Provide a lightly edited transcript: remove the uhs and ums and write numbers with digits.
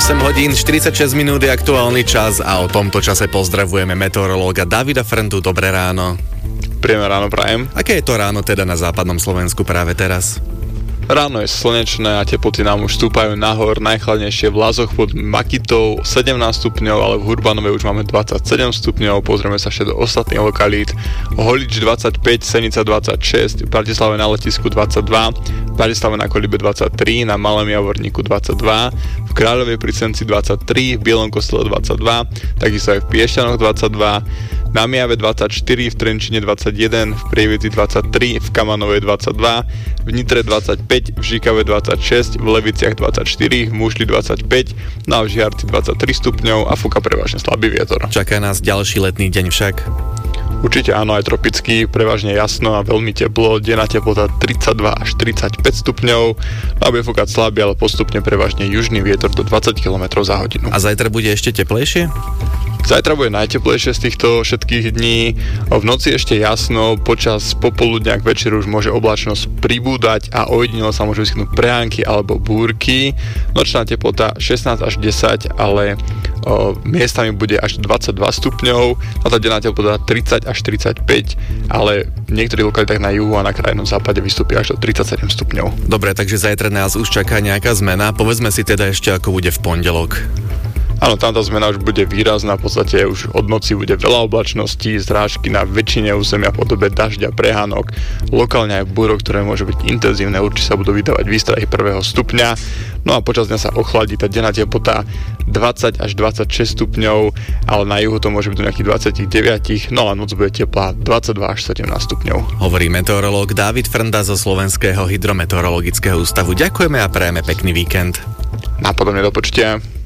8 hodín, 46 minút je aktuálny čas a o tomto čase pozdravujeme meteorológa Davida Frndu. Dobré ráno. Príjemné ráno prajem. Aké je to ráno teda na západnom Slovensku práve teraz? Ráno je slnečné a teploty nám už stúpajú nahor, najchladnejšie v Lazoch pod Makitou 17 stupňov, ale v Hurbanove už máme 27 stupňov, pozrieme sa ešte do ostatných lokalít. Holič 25, Senica 26, v Bratislave na letisku 22, v Bratislave na Kolibe 23, na Malém Javorníku 22, v Kráľovej pri Senci 23, v Bielom Kostole 22, takisto aj v Piešťanoch 22, na Mijave 24, v Trenčine 21, v Prievidzi 23, v Kamanovej 22, v Nitre 25, v Žikave 26, v Leviciach 24, v Múšli 25, no a v Žiarci 23 stupňov a fúka prevažne slabý vietor. Čaká nás ďalší letný deň však. Určite áno, aj tropický, prevažne jasno a veľmi teplo, denná teplota 32 až 35 stupňov, a bude fúkať slabý, ale postupne prevažne južný vietor do 20 km za hodinu. A zajtra bude ešte teplejšie? Zajtra bude najteplejšie z týchto všetkých dní, v noci ešte jasno, počas popoludňa k večeru už môže oblačnosť pribúdať a ojedinelo sa môžu vyskytnúť prehánky alebo búrky. Nočná teplota 16 až 10, ale miestami bude až 22 stupňov, a tá denná teplota 30 až 35, ale v niektorých lokalitách na juhu a na krajnom západe vystúpi až do 37 stupňov. Dobre, takže zajtra nás už čaká nejaká zmena. Povedzme si teda ešte, ako bude v pondelok. Áno, tam tá zmena už bude výrazná, v podstate už od noci bude veľa oblačností, zrážky na väčšine územia v podobe dažďa, prehánok, lokálne aj búrok, ktoré môžu byť intenzívne, určite sa budú vydávať výstrahy 1. stupňa, no a počas dňa sa ochladí, tá denná teplota 20 až 26 stupňov, ale na juhu to môže byť do nejakých 29, no a noc bude teplá 22 až 17 stupňov. Hovorí meteorológ David Frnda zo Slovenského hydrometeorologického ústavu. Ďakujeme a prajeme pekný víkend. Napodobne do počutia.